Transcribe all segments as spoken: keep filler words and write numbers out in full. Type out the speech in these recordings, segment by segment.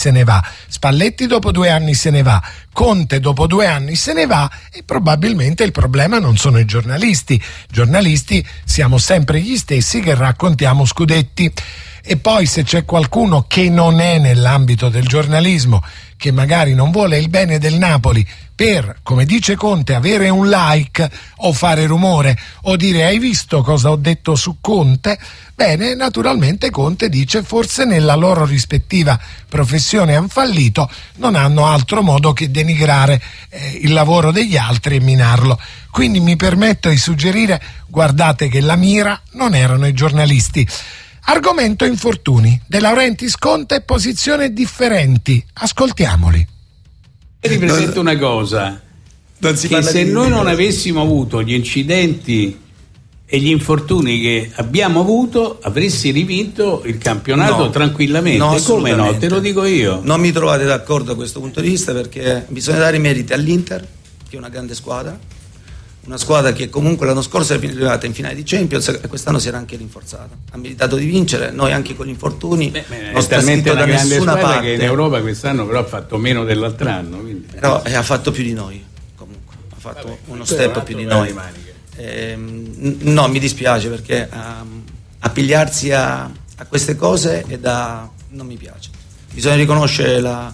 se ne va, Spalletti dopo due anni se ne va, Conte dopo due anni se ne va e probabilmente il problema non sono i giornalisti. I giornalisti siamo sempre gli stessi che raccontiamo scudetti. E poi se c'è qualcuno che non è nell'ambito del giornalismo, che magari non vuole il bene del Napoli per, come dice Conte, avere un like o fare rumore o dire hai visto cosa ho detto su Conte, bene, naturalmente Conte dice forse nella loro rispettiva professione han fallito, non hanno altro modo che denigrare eh, il lavoro degli altri e minarlo. Quindi mi permetto di suggerire, guardate che la mira non erano i giornalisti. Argomento infortuni. De Laurentiis Conte, posizioni differenti. Ascoltiamoli. Ripresento una cosa, che se noi non avessimo avuto gli incidenti e gli infortuni che abbiamo avuto, avresti rivinto il campionato no, tranquillamente. No, come no? Te lo dico io. Non mi trovate d'accordo da questo punto di vista, perché bisogna dare i meriti all'Inter, che è una grande squadra, una squadra che comunque l'anno scorso è arrivata in finale di Champions e quest'anno si era anche rinforzata, ha meritato di vincere. Noi anche con gli infortuni Beh, non sta scritto da nessuna parte, che in Europa quest'anno però ha fatto meno dell'altro anno, quindi. Però eh, ha fatto più di noi, comunque ha fatto Vabbè, uno step più di noi. Eh, no, mi dispiace, perché um, appigliarsi a, a queste cose è da non mi piace. Bisogna riconoscere la,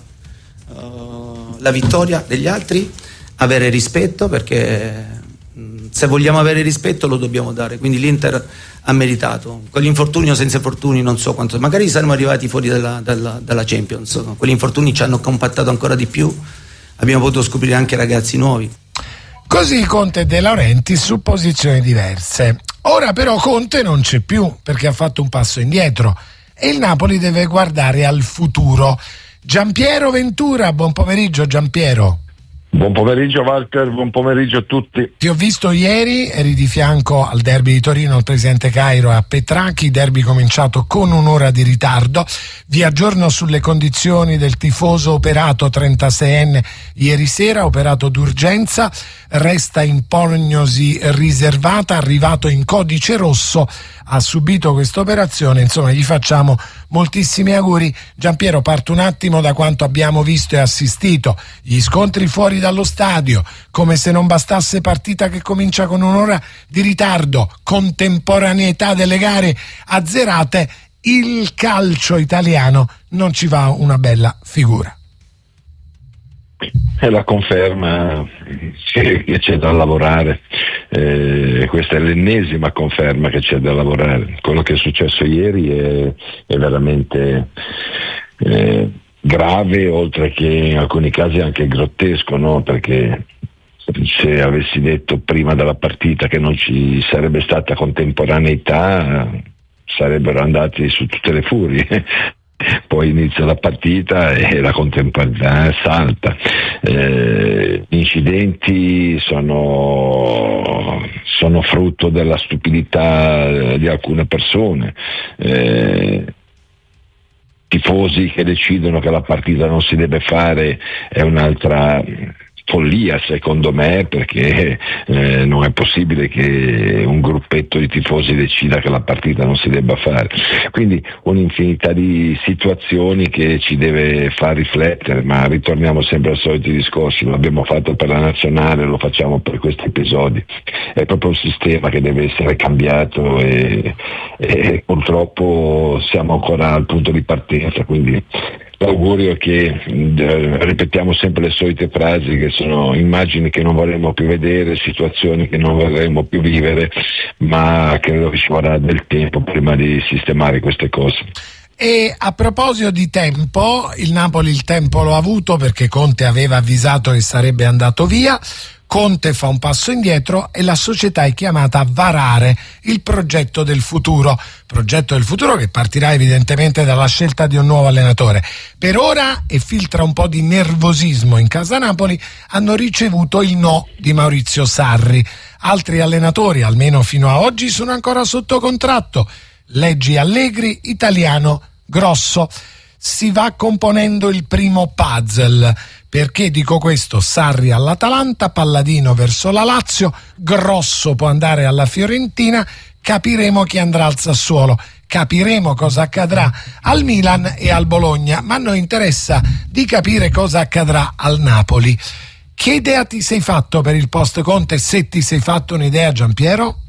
uh, la vittoria degli altri, avere rispetto, perché se vogliamo avere rispetto lo dobbiamo dare, quindi l'Inter ha meritato. Con gli infortuni o senza infortuni non so quanto, magari saremmo arrivati fuori dalla, dalla, dalla Champions, quegli infortuni ci hanno compattato ancora di più, abbiamo potuto scoprire anche ragazzi nuovi. Così Conte e De Laurentiis su posizioni diverse. Ora però Conte non c'è più, perché ha fatto un passo indietro e il Napoli deve guardare al futuro. Giampiero Ventura, buon pomeriggio Giampiero. Buon pomeriggio Walter, buon pomeriggio a tutti. Ti ho visto ieri, eri di fianco al derby di Torino, al presidente Cairo e a Petracchi, derby cominciato con un'ora di ritardo. Vi aggiorno sulle condizioni del tifoso operato trentaseienne ieri sera, operato d'urgenza, resta in prognosi riservata, arrivato in codice rosso, ha subito questa operazione, insomma gli facciamo moltissimi auguri. Giampiero, parto un attimo da quanto abbiamo visto e assistito, gli scontri fuori dallo stadio, come se non bastasse partita che comincia con un'ora di ritardo, contemporaneità delle gare azzerate, il calcio italiano non ci va una bella figura. È la conferma che, che c'è da lavorare, eh, questa è l'ennesima conferma che c'è da lavorare. Quello che è successo ieri è, è veramente eh, grave, oltre che in alcuni casi anche grottesco, no? Perché se avessi detto prima della partita che non ci sarebbe stata contemporaneità, sarebbero andati su tutte le furie. Poi inizia la partita e la contemporaneità salta. Eh, gli incidenti sono, sono frutto della stupidità di alcune persone. Eh, tifosi che decidono che la partita non si deve fare è un'altra follia, secondo me, perché eh, non è possibile che un gruppetto di tifosi decida che la partita non si debba fare. Quindi un'infinità di situazioni che ci deve far riflettere, ma ritorniamo sempre ai soliti discorsi. Lo abbiamo fatto per la nazionale, lo facciamo per questi episodi. È proprio un sistema che deve essere cambiato e, e purtroppo siamo ancora al punto di partenza, quindi l'augurio è che eh, ripetiamo sempre le solite frasi, che sono immagini che non vorremmo più vedere, situazioni che non vorremmo più vivere, ma credo che ci vorrà del tempo prima di sistemare queste cose. E a proposito di tempo, il Napoli il tempo lo ha avuto, perché Conte aveva avvisato che sarebbe andato via. Conte fa un passo indietro e la società è chiamata a varare il progetto del futuro, progetto del futuro che partirà evidentemente dalla scelta di un nuovo allenatore. Per ora, e filtra un po' di nervosismo in casa Napoli, hanno ricevuto il no di Maurizio Sarri. Altri allenatori, almeno fino a oggi, sono ancora sotto contratto. Leggi Allegri, italiano, grosso. Si va componendo il primo puzzle. Perché dico questo? Sarri all'Atalanta, Palladino verso la Lazio, Grosso può andare alla Fiorentina, capiremo chi andrà al Sassuolo. capiremo cosa accadrà al Milan e al Bologna, ma a noi interessa di capire cosa accadrà al Napoli. Che idea ti sei fatto per il post Conte, se ti sei fatto un'idea, Giampiero?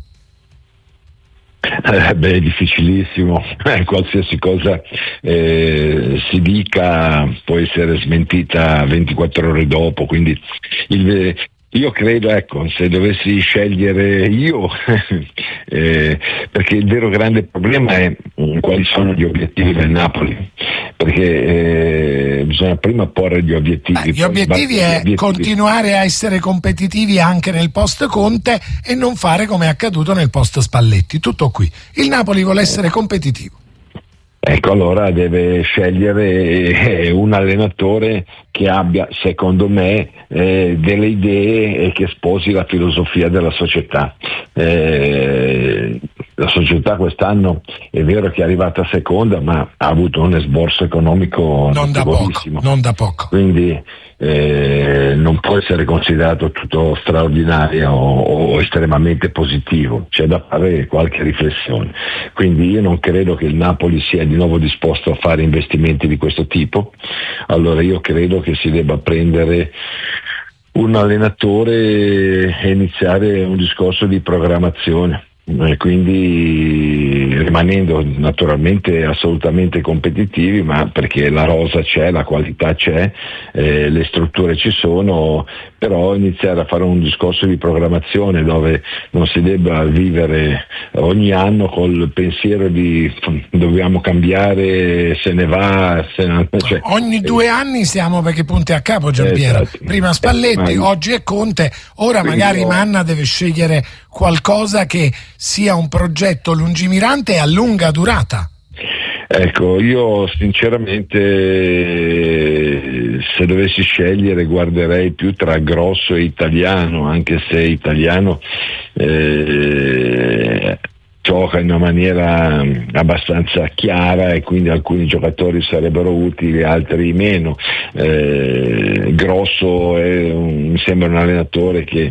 Eh, beh, è difficilissimo, eh, qualsiasi cosa eh, si dica può essere smentita ventiquattro ore dopo, quindi il, io credo, ecco, se dovessi scegliere io, eh, perché il vero grande problema è mh, quali sono gli obiettivi del Napoli, perché eh, bisogna prima porre gli obiettivi. Beh, gli obiettivi è obiettivi. Continuare a essere competitivi anche nel post Conte e non fare come è accaduto nel post Spalletti, tutto qui. Il Napoli vuole essere competitivo. Ecco, allora deve scegliere un allenatore che abbia, secondo me, eh, delle idee e che sposi la filosofia della società. Eh, la società quest'anno è vero che è arrivata seconda, ma ha avuto un esborso economico non da poco, non da poco. Quindi eh, non può essere considerato tutto straordinario o, o estremamente positivo, c'è da fare qualche riflessione. Quindi io non credo che il Napoli sia di nuovo disposto a fare investimenti di questo tipo, allora io credo che si debba prendere un allenatore e iniziare un discorso di programmazione. E quindi rimanendo naturalmente assolutamente competitivi, ma perché la rosa c'è, la qualità c'è, eh, le strutture ci sono, però iniziare a fare un discorso di programmazione dove non si debba vivere ogni anno col pensiero di dobbiamo cambiare, se ne va, se ne... Cioè, ogni due eh, anni siamo perché punti a capo, Giampiero. Esatto. Prima Spalletti, eh, oggi è Conte, ora magari no. Manna deve scegliere qualcosa che sia un progetto lungimirante e a lunga durata. Ecco, io sinceramente se dovessi scegliere guarderei più tra Grosso e Italiano, anche se Italiano eh, gioca in una maniera abbastanza chiara e quindi alcuni giocatori sarebbero utili, altri meno. Eh, Grosso è un, mi sembra un allenatore che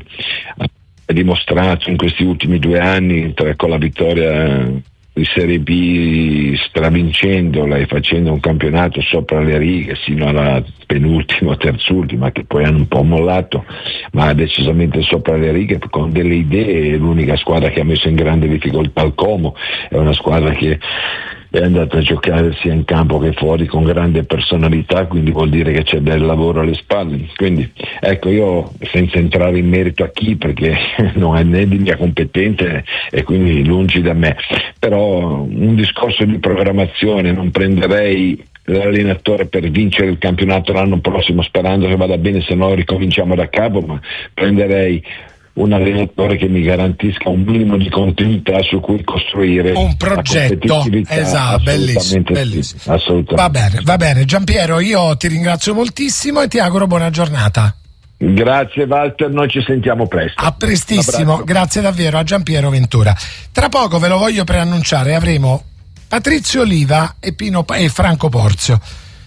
ha dimostrato in questi ultimi due anni, tra, con la vittoria di Serie B, stravincendola e facendo un campionato sopra le righe sino alla penultima, terzultima, che poi hanno un po' mollato, ma decisamente sopra le righe con delle idee. È l'unica squadra che ha messo in grande difficoltà il Como, è una squadra che è andata a giocare sia in campo che fuori con grande personalità, quindi vuol dire che c'è del lavoro alle spalle. Quindi ecco, io senza entrare in merito a chi, perché non è né di mia competenza e quindi lungi da me, però un discorso di programmazione, non prenderei l'allenatore per vincere il campionato l'anno prossimo sperando che vada bene, se no ricominciamo da capo, ma prenderei un allenatore che mi garantisca un minimo di continuità su cui costruire un progetto. Esatto, bellissimo, bellissimo. Sì, assolutamente. Va bene, va bene. Giampiero, io ti ringrazio moltissimo e ti auguro buona giornata. Grazie Walter, noi ci sentiamo presto. A prestissimo, grazie davvero a Giampiero Ventura. Tra poco, ve lo voglio preannunciare, avremo Patrizio Oliva e, Pino, e Franco Porzio,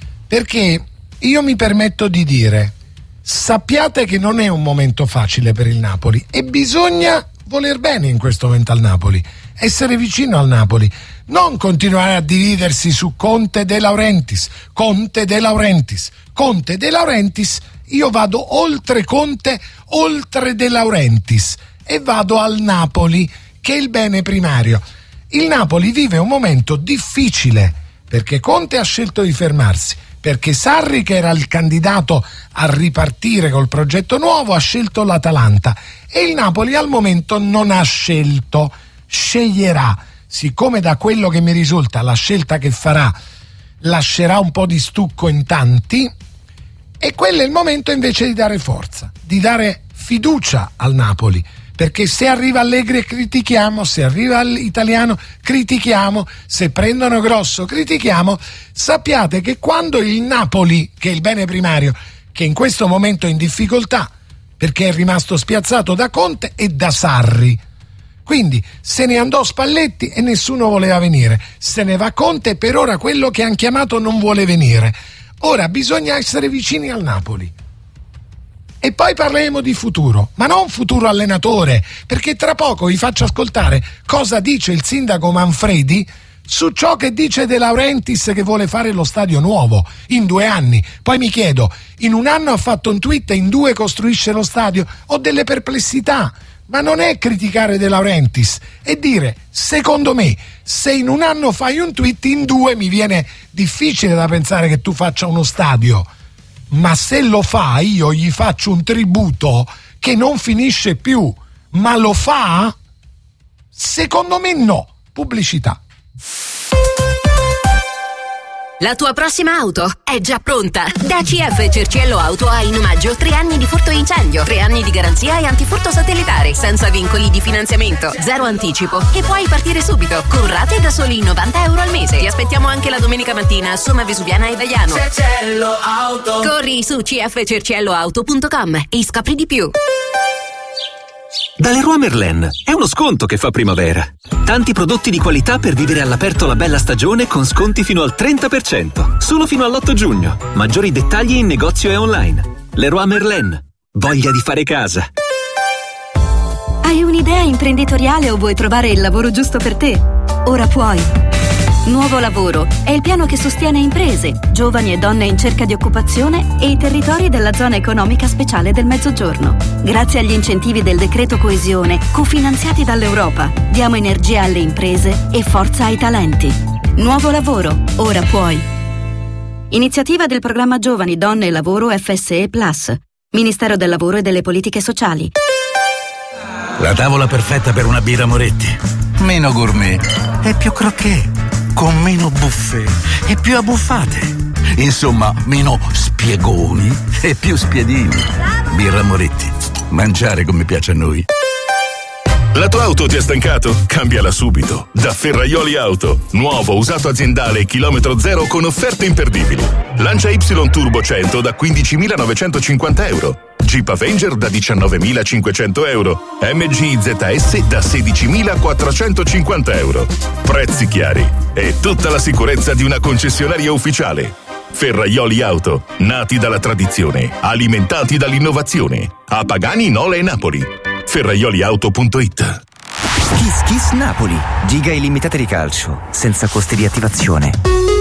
perché io mi permetto di dire: sappiate che non è un momento facile per il Napoli e bisogna voler bene in questo momento al Napoli, essere vicino al Napoli, non continuare a dividersi su Conte De Laurentiis, Conte De Laurentiis, Conte De Laurentiis. Io vado oltre Conte, oltre De Laurentiis e vado al Napoli, che è il bene primario. Il Napoli vive un momento difficile perché Conte ha scelto di fermarsi, perché Sarri, che era il candidato a ripartire col progetto nuovo, ha scelto l'Atalanta e il Napoli al momento non ha scelto, sceglierà. Siccome da quello che mi risulta la scelta che farà lascerà un po' di stucco in tanti, e quello è il momento invece di dare forza, di dare fiducia al Napoli, perché se arriva Allegri critichiamo, se arriva l'Italiano critichiamo, se prendono Grosso critichiamo. Sappiate che quando il Napoli, che è il bene primario, che in questo momento è in difficoltà perché è rimasto spiazzato da Conte e da Sarri, quindi se ne andò Spalletti e nessuno voleva venire, se ne va Conte e per ora quello che hanno chiamato non vuole venire. Ora bisogna essere vicini al Napoli. E poi parleremo di futuro, ma non futuro allenatore, perché tra poco vi faccio ascoltare cosa dice il sindaco Manfredi su ciò che dice De Laurentiis, che vuole fare lo stadio nuovo in due anni. Poi mi chiedo, in un anno ha fatto un tweet e in due costruisce lo stadio? Ho delle perplessità. Ma non è criticare De Laurentiis, è dire, secondo me, se in un anno fai un tweet, in due mi viene difficile da pensare che tu faccia uno stadio. Ma se lo fa, io gli faccio un tributo che non finisce più. Ma lo fa? Secondo me no. Pubblicità. La tua prossima auto è già pronta. Da C F Cerciello Auto hai in omaggio tre anni di furto incendio, tre anni di garanzia e antifurto satellitare, senza vincoli di finanziamento, zero anticipo e puoi partire subito con rate da soli novanta euro al mese. Ti aspettiamo anche la domenica mattina a Somma Vesuviana e Daiano. Cerciello Auto. Corri su c f cerciello auto punto com e scopri di più. Da Leroy Merlin è uno sconto che fa primavera. Tanti prodotti di qualità per vivere all'aperto la bella stagione con sconti fino al trenta per cento. Solo fino all'otto giugno. Maggiori dettagli in negozio e online. Leroy Merlin. Voglia di fare casa. Hai un'idea imprenditoriale o vuoi trovare il lavoro giusto per te? Ora puoi. Nuovo Lavoro è il piano che sostiene imprese, giovani e donne in cerca di occupazione e i territori della zona economica speciale del Mezzogiorno. Grazie agli incentivi del decreto coesione, cofinanziati dall'Europa, diamo energia alle imprese e forza ai talenti. Nuovo Lavoro, ora puoi. Iniziativa del programma Giovani, Donne e Lavoro F S E Plus, Ministero del Lavoro e delle Politiche Sociali. La tavola perfetta per una birra Moretti. Meno gourmet e più croquet. Con meno buffet e più abbuffate. Insomma, meno spiegoni e più spiedini. Birra Moretti. Mangiare come piace a noi. La tua auto ti è stancato? Cambiala subito. Da Ferraioli Auto. Nuovo, usato aziendale, chilometro zero con offerte imperdibili. Lancia Y Turbo cento da quindicimilanovecentocinquanta euro. Jeep Avenger da diciannovemilacinquecento euro. M G Z S da sedicimilaquattrocentocinquanta euro. Prezzi chiari e tutta la sicurezza di una concessionaria ufficiale. Ferraioli Auto, nati dalla tradizione, alimentati dall'innovazione. A Pagani, Nola e Napoli. ferraioliauto punto it. Kiss Kiss Napoli. Giga illimitate di calcio, senza costi di attivazione.